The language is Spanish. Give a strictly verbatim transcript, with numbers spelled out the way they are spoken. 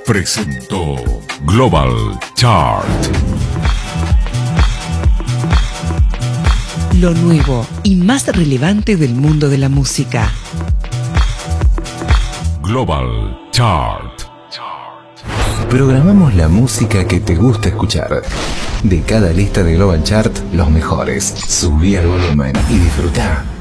presentó Global Chart. Lo nuevo y más relevante del mundo de la música. Global Chart. Programamos la música que te gusta escuchar. De cada lista de Global Chart, los mejores. Subí al volumen y disfruta.